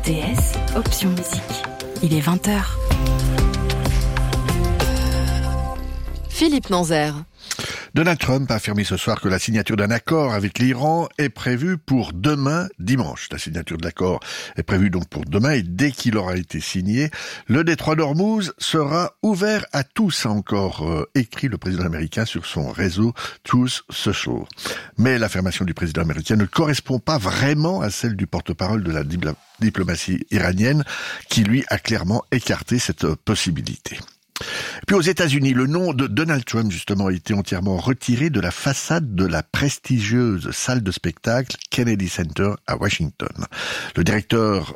RTS, option musique. Il est 20h. Philippe Nanzer. Donald Trump a affirmé ce soir que la signature d'un accord avec l'Iran est prévue pour demain, dimanche. La signature de l'accord est prévue donc pour demain et dès qu'il aura été signé, le détroit d'Ormuz sera ouvert à tous, a encore écrit le président américain sur son réseau Truth Social. Mais l'affirmation du président américain ne correspond pas vraiment à celle du porte-parole de la diplomatie iranienne qui lui a clairement écarté cette possibilité. Puis aux États-Unis, le nom de Donald Trump justement a été entièrement retiré de la façade de la prestigieuse salle de spectacle Kennedy Center à Washington. Le directeur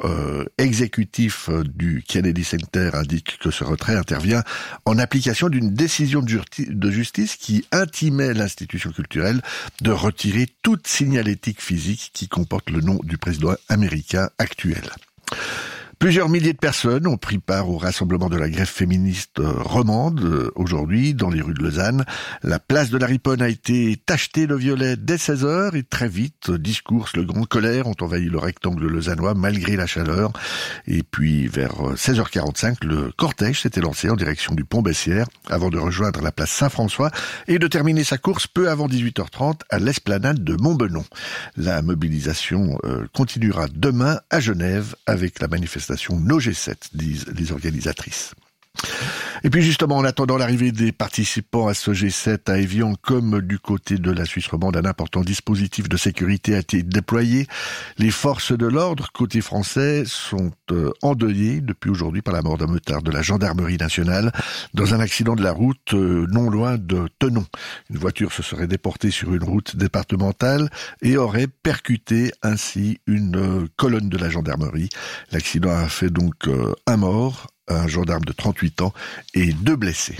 exécutif du Kennedy Center indique que ce retrait intervient en application d'une décision de justice qui intimait l'institution culturelle de retirer toute signalétique physique qui comporte le nom du président américain actuel. Plusieurs milliers de personnes ont pris part au rassemblement de la grève féministe romande aujourd'hui dans les rues de Lausanne. La place de la Riponne a été tachetée de violet dès 16h et très vite, discours, slogans, colère ont envahi le rectangle lausannois malgré la chaleur. Et puis vers 16h45, le cortège s'était lancé en direction du pont Bessières avant de rejoindre la place Saint-François et de terminer sa course peu avant 18h30 à l'esplanade de Montbenon. La mobilisation continuera demain à Genève avec la manifestation No G7, disent les organisatrices. Et puis justement, en attendant l'arrivée des participants à ce G7 à Évian, comme du côté de la Suisse romande, un important dispositif de sécurité a été déployé. Les forces de l'ordre, côté français, sont endeuillées depuis aujourd'hui par la mort d'un motard de la gendarmerie nationale dans un accident de la route non loin de Tenon. Une voiture se serait déportée sur une route départementale et aurait percuté ainsi une colonne de la gendarmerie. L'accident a fait donc un mort, un gendarme de 38 ans et 2 blessés.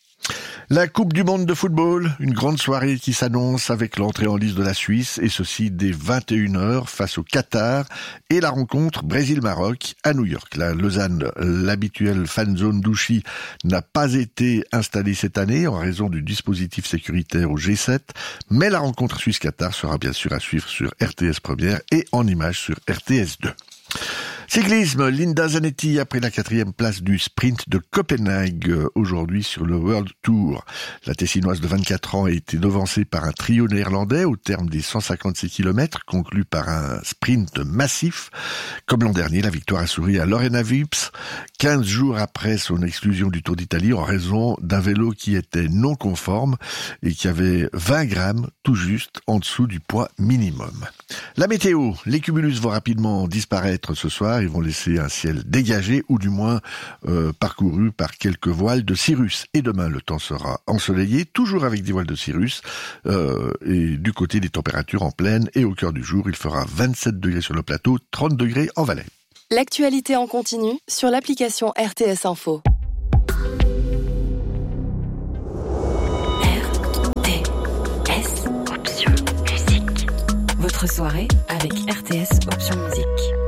La Coupe du monde de football, une grande soirée qui s'annonce avec l'entrée en lice de la Suisse et ceci dès 21h face au Qatar et la rencontre Brésil-Maroc à New York. La Lausanne, l'habituelle fan zone d'Ouchy, n'a pas été installée cette année en raison du dispositif sécuritaire au G7, mais la rencontre Suisse-Qatar sera bien sûr à suivre sur RTS Première et en images sur RTS 2. Cyclisme, Linda Zanetti a pris la 4e place du sprint de Copenhague aujourd'hui sur le World Tour. La Tessinoise de 24 ans a été devancée par un trio néerlandais au terme des 156 km, conclu par un sprint massif. Comme l'an dernier, la victoire a souri à Lorena Wips, 15 jours après son exclusion du Tour d'Italie en raison d'un vélo qui était non conforme et qui avait 20 grammes tout juste en dessous du poids minimum. La météo, les cumulus vont rapidement disparaître ce soir. Ils vont laisser un ciel dégagé ou du moins parcouru par quelques voiles de cirrus. Et demain, le temps sera ensoleillé, toujours avec des voiles de cirrus. Et du côté des températures en pleine et au cœur du jour, il fera 27 degrés sur le plateau, 30 degrés en Valais. L'actualité en continu sur l'application RTS Info. RTS, option musique. Votre soirée avec RTS, option musique.